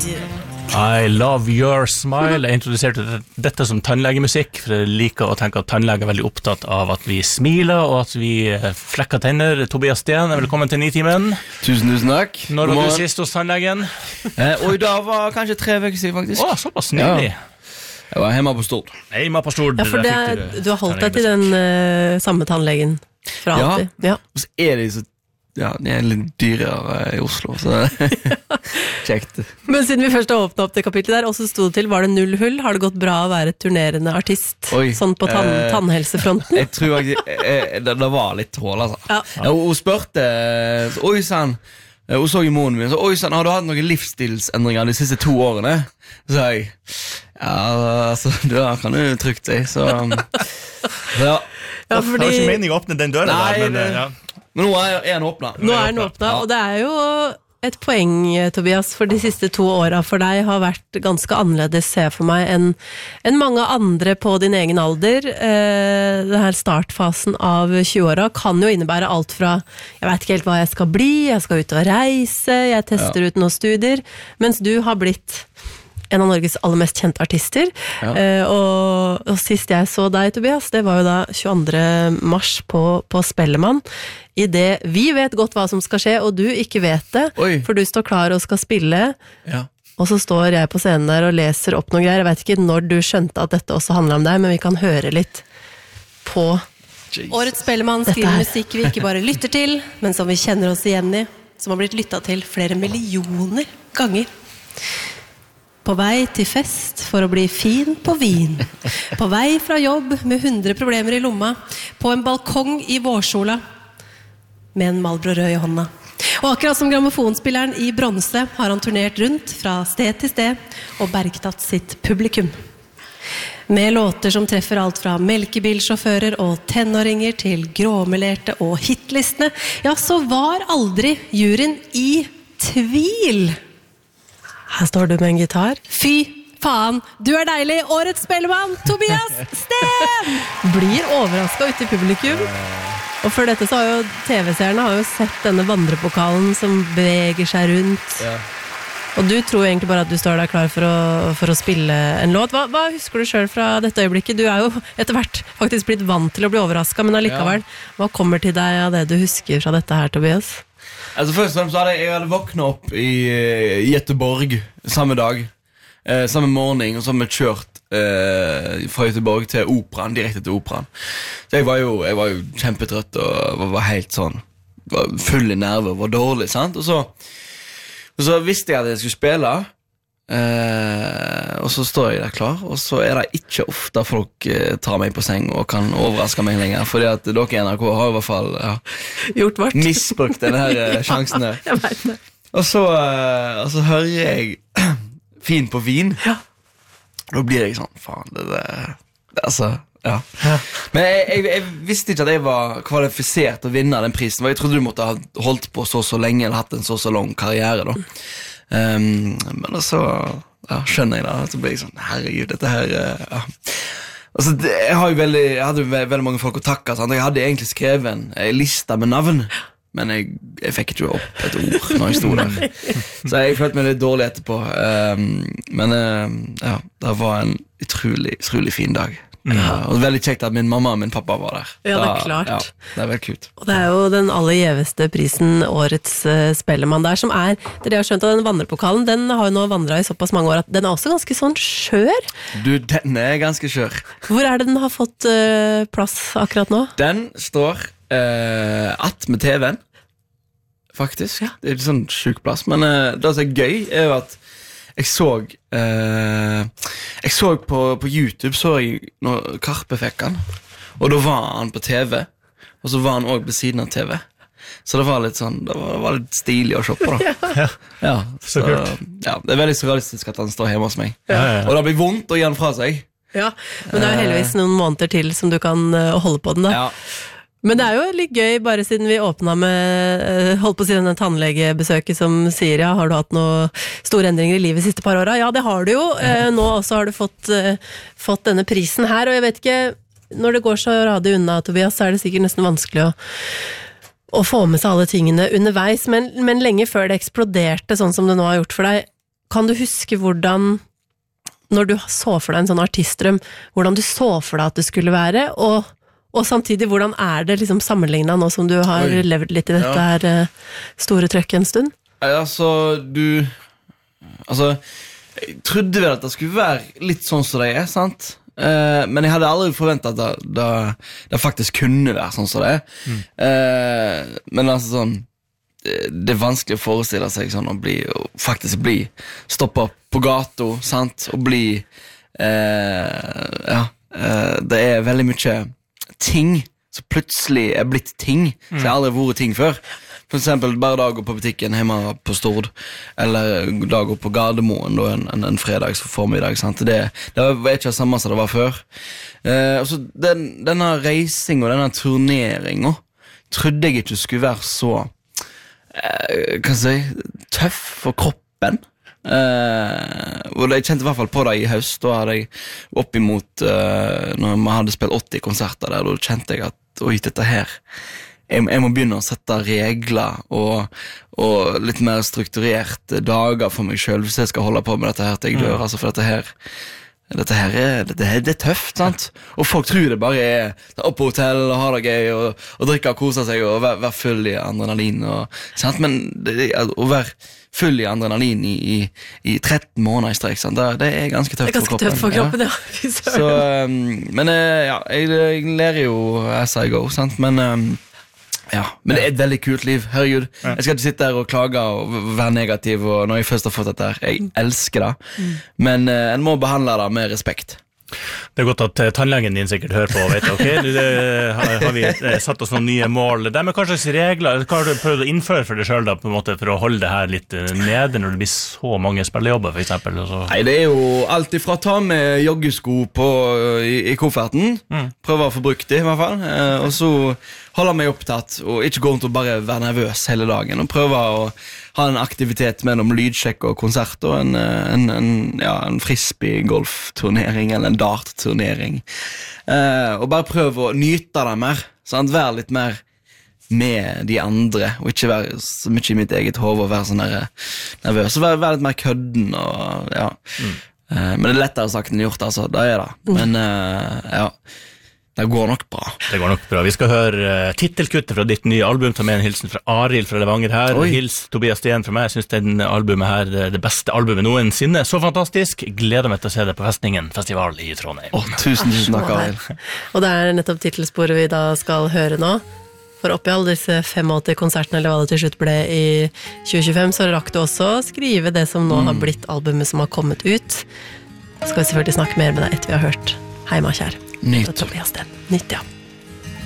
I love your smile. Jeg introduserte dette som tannlegemusikk, for jeg liker å tenke at tannlege er veldig opptatt av at vi smiler, og at vi flekker tenner. Tobias Steen, velkommen til Nitimen. Tusen takk. Når var du sist hos tannlegen? Og I dag var kanskje 3 uker siden, faktisk. Såpass nydelig. Ja. Jeg var hjemme på Stord. Hjemme på Stord. Ja, for du har holdt deg til den samme tannlegen fra alltid. Ja, og så de så de litt dyrere I Oslo, så kjekt. Men siden vi først har åpnet opp det kapitlet der, og så stod det til, var det 0 hull? Har det gått bra å være turnerende artist? Sånn på tannhelsefronten? Jeg tror det var litt hål, altså. Ja. Hun spørte, oi sann, hun så I moren min, så oi sann, har du hatt noen livsstilsendringer de siste 2 årene? Så sa jeg, ja, altså, da kan du trygt si, så ja. Ja, fordi... Det var ikke meningen å åpne den døren der, men ja. Men nå den åpnet. Nå den åpnet, og det jo et poeng, Tobias, for de siste 2 årene for deg har vært ganske annerledes, ser jeg for meg, enn mange andre på din egen alder. Denne startfasen av 20-åra kan jo innebære alt fra, jeg vet ikke helt hva jeg skal bli, jeg skal ut og reise, jeg tester ut noen studier, mens du har blitt en av Norges aller mest kjente artister. Og sist jeg så deg, Tobias, det var jo da 22. mars på Spellemann, I det vi vet godt hva som skal skje, og du ikke vet det, for du står klar og skal spille, og så står jeg på scenen der og leser opp noen greier. Jeg vet ikke når du skjønte at dette også handler om deg, men vi kan høre litt på Årets Spellemann skriver musikk vi ikke bare lytter til, men som vi kjenner oss igjen I, som har blitt lyttet til flere millioner ganger. På vei til fest for å bli fin på vin. På vei fra jobb med 100 problemer I lomma. På en balkong I vårsola. Med en Marlboro rød I hånda. Og akkurat som grammofonspilleren I bronse har han turnert rundt fra sted til sted og bergtatt sitt publikum. Med låter som treffer alt fra melkebilsjåfører og tenåringer til gråmelerte og hitlistene, ja, så var aldri juryen I tvil. Her står du med en gitar. Fy faen, du deilig! Årets Spellemann, Tobias Steen! Blir overrasket ute I publikum. Og før dette så har jo TV-seerne har jo sett denne vandrepokalen som beveger seg rundt. Ja. Og du tror egentlig bare at du står der klar for å spille en låt. Hva husker du selv fra dette øyeblikket? Du jo etter hvert faktisk blitt vant til å bli overrasket, men allikevel, hva kommer til deg av det du husker fra dette her, Tobias? Altså først og fremst så jeg hadde våknet opp I Göteborg samme dag, samme morgen, og så hadde vi kjørt fra Göteborg til operaen, direkte til operaen. Så jeg var jo kjempetrøtt og var helt sånn, var full I nerver, var dårlig, sant? Og så visste jeg at jeg skulle spille, og så står jeg der klar, og så det ikke ofte folk tar meg på seng og kan overraske meg lenger, fordi at dere I NRK har I hvert fall gjort vart misbrukt denne her sjansen der. Jeg vet det. Og så hører jeg fin på vin. Ja. Da blir jeg sånn, faen, det altså, ja. Men jeg visste ikke at jeg var kvalifisert til å vinne den prisen, for jeg trodde du måtte ha holdt på så lenge, eller hatt en så lang karriere da. Men så skjønner jeg da, så blir jeg sånn, herregud, dette her altså, jeg hadde veldig mange folk å takke, sant? Jeg hadde egentlig skrevet en liste med navn, men jeg fikk ikke opp et ord når jeg stod der, så jeg følte meg litt dårlig etterpå, men det var en utrolig fin dag. Og veldig kjekt at min mamma og min pappa var der. Ja, det klart. Ja, det veldig kult. Og det jo den aller gjeveste prisen, Årets Spellemann der, som dere har skjønt at den vandrepokalen, den har jo nå vandret I såpass mange år at den også ganske sånn skjør. Du, den ganske skjør. Hvor det den har fått plass akkurat nå? Den står att med TV-en, faktisk. Ja. Det litt sånn syk plass, men det som gøy jo at jeg så på YouTube så jeg når Karpe fikk han, og da var han på TV, og så var han også ved siden av TV. Så det var litt sånn, det var litt stilig å se på da. Ja, så kult. Ja, det veldig surrealistisk at han står hjemme hos meg. Og det blir vondt å gi han fra seg. Ja, men det jo heldigvis noen måneder til som du kan holde på den da. Ja. Men det jo litt gøy, bare siden vi åpnet med, holdt på å si denne tannlegebesøket som sier, ja, har du hatt noen store endringer I livet de siste par årene? Ja, det har du jo. Nå også har du fått denne prisen her, og jeg vet ikke, når det går så radig unna, Tobias, så det sikkert nesten vanskelig å få med seg alle tingene underveis, men lenge før det eksploderte, sånn som det nå har gjort for deg, kan du huske hvordan, når du så for deg en sånn artistdrøm, hvordan du så for deg at det skulle være, og samtidig, hvordan det liksom sammenlignet nå som du har levd litt i dette her store trøkket en stund? Jeg trodde vel at det skulle være litt sånn som det sant? Men jeg hadde aldri forventet at det faktisk kunne være sånn som det men altså sånn det vanskelig å forestille seg sånn å faktisk bli stoppet på gata, sant? Og bli det veldig mye ting som plutselig blitt ting som jeg aldri har vært ting før. For eksempel bare da gå på butikken hjemme på Stord, eller da gå på Gardermoen en fredags formiddag, sant? Det var ikke det samme som det var før. Og så denne reising og denne turneringen trodde jeg ikke skulle være så tøff for kroppen. Og jeg kjente I hvert fall på det I høst. Da hadde jeg oppimot når man hadde spilt 80 konserter der, da kjente jeg at oi, dette her jeg må begynne å sette regler og litt mer strukturerte dager for meg selv hvis jeg skal holde på med dette her til jeg dør, altså for dette her det tøft, sant? Og folk tror det bare opp på hotell og ha det gøy og drikke og kose seg og være full I adrenalin sant? Men å være full I adrenalin I 13 måneder I strekk, sant? Det ganske tøft for kroppen. Det ganske tøft for kroppen, ja. Så, men jeg lærer jo as I go, sant? Men men det et veldig kult liv, herregud. Jeg skal ikke sitte her og klage og være negativ og når jeg først har fått dette her. Jeg elsker det, men en må behandle det med respekt. Det godt at tannlegen din sikkert hører på, vet du, ok? Har vi satt oss noen nye mål? Det med kanskje regler, hva har du prøvd å innføre for deg selv da, på en måte, for å holde det her litt nede når det blir så mange spillejobber, for eksempel? Nei, det jo alt ifra ta med joggesko I kofferten, prøve å få brukt det I hvert fall, og så holde meg opptatt, og ikke gå rundt og bare være nervøs hele dagen, og prøve å ha en aktivitet mellom lydsjekk og konsert, og en frisbee-golfturnering, eller en dartturnering. Og bare prøve å nyte det mer, sant? Være litt mer med de andre, og ikke være så mye I mitt eget hode, og være sånn nervøs, og være litt mer kødden, og men det lettere sagt enn gjort, altså, det det. Men det går nok bra. Det går nok bra. Vi skal høre titelkuttet fra ditt nye album, ta med en hilsen fra Arild fra Levanger her. Hils Tobias Steen fra meg. Jeg synes den albumet her det beste albumet noensinne. Så fantastisk. Gleder meg til å se det på Festningen Festival I Trondheim. Tusen takk, Arild. Og det nettopp titelsporet vi da skal høre nå. For oppi alle disse 85 konsertene, eller hva det til slutt ble I 2025, så rakk du også skrive det som nå har blitt albumet som har kommet ut. Skal vi selvfølgelig snakke mer med deg etter vi har hørt Heima kjær. Nytt. Nytt, ja.